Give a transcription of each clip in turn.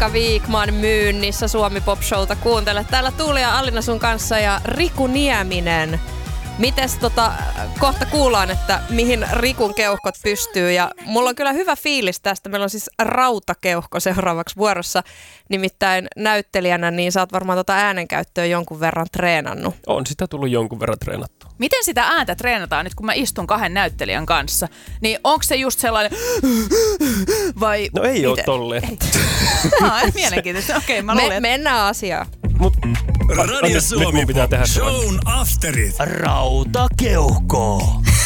Mika Wikman myynnissä Suomi Pop Showta kuuntele. Täällä Tuuli ja Alina sun kanssa ja Riku Nieminen. Mites kohta kuullaan, että mihin Rikun keuhkot pystyy ja mulla on kyllä hyvä fiilis tästä. Meillä on siis rautakeuhko seuraavaksi vuorossa. Nimittäin näyttelijänä, niin sä oot varmaan äänenkäyttöä jonkun verran treenannut. On sitä tullut jonkun verran treenattua. Miten sitä ääntä treenataan nyt, kun mä istun 2 näyttelijän kanssa? Niin onko se just sellainen vai... No ei ole tolleen. Mielenkiintoista. Okei, mä luulen. Mennään asiaan. Radio Suomi pitää tehdä Shown Afterit. Rautakeuhko.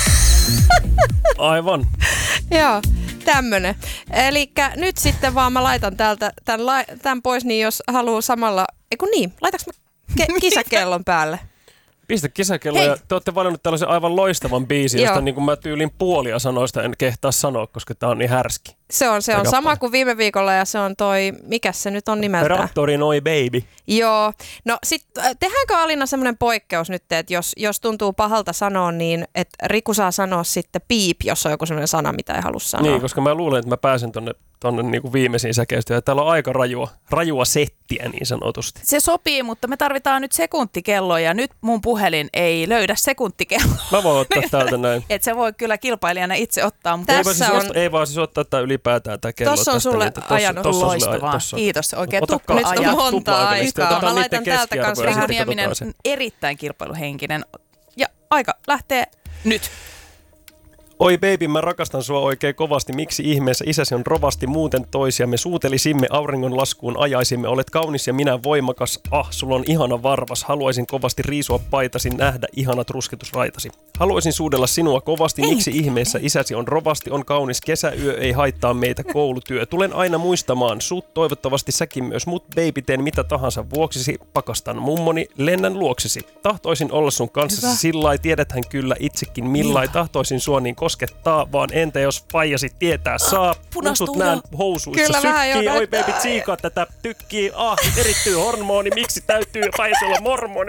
Aivan. Joo, tämmönen. Elikkä nyt sitten vaan mä laitan täältä tämän pois, niin jos haluaa samalla... Eiku niin, laitaks mä kisakellon päälle? Pistä kisakello ja te olette valinnut tällaisen aivan loistavan biisin, josta niin kuin mä tyylin puolia sanoista en kehtaa sanoa, koska tää on niin härski. Se on sama kuin viime viikolla ja se on mikäs se nyt on nimeltään? Raptorin Oi Baby. Joo. No sit tehdäänkö Alina semmoinen poikkeus nyt, että jos tuntuu pahalta sanoa, niin että Riku saa sanoa sitten piip, jos on joku semmoinen sana, mitä ei halua sanoa. Niin, koska mä luulen, että mä pääsen tonne niin kuin viimeisiin säkeistöön. Täällä on aika rajua settiä niin sanotusti. Se sopii, mutta me tarvitaan nyt sekuntikello ja nyt mun puhelin ei löydä sekuntikelloa. Mä voin ottaa täältä näin. Et se voi kyllä kilpailijana itse ottaa. Mutta ei vaan siis ottaa tää ylipäätään tää kello. Tossa on sulle ajanut loistavaa. Kiitos oikein. Nyt on monta aikaa. Mä laitan täältä kanssa Riku Nieminen erittäin kilpailuhenkinen. Ja aika lähtee nyt. Oi baby, mä rakastan sua oikein kovasti. Miksi ihmeessä isäsi on rovasti muuten toisia? Me suutelisimme auringon laskuun ajaisimme. Olet kaunis ja minä voimakas. Sulla on ihana varvas. Haluaisin kovasti riisua paitasi, nähdä ihanat rusketusraitasi. Haluaisin suudella sinua kovasti. Miksi ihmeessä isäsi on rovasti, on kaunis. Kesäyö ei haittaa meitä koulutyö. Tulen aina muistamaan sut, toivottavasti säkin myös. Mut baby, teen mitä tahansa vuoksisi. Pakastan mummoni, lennän luoksesi. Tahtoisin olla sun kanssasi sillai. Tiedäthän kyllä itsekin millai. Tahtoisin sua niin koskettaa, vaan entä jos faijasi tietää saa. Putut nään housuissa. Sykkii, oi baby, tsiikaa tätä tykkii. Erittyy hormoni, miksi täytyy faijasi olla mormoni.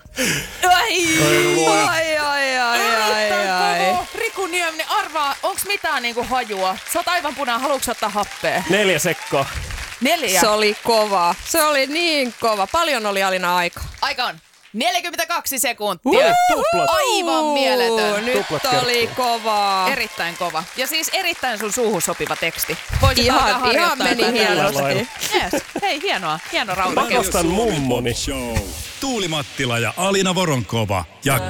Ai. Riku Nieminen, arvaa, onks mitään niinku hajua? Sä oot aivan punaa, haluatko ottaa happea? 4 sekkaa. 4? Se oli kova. Se oli niin kova. Paljon oli Alina aika. Aika on 42 sekuntia. Aivan mieletön. Nyt oli kovaa. Erittäin kova. Ja siis erittäin sun suuhun sopiva teksti. Voisit ihan meni hienosti. Yes. Hei, hienoa. Hieno rautakeuhko. Pakastan mummoni. Show. Tuuli Mattila ja Alina Voronkova. Ja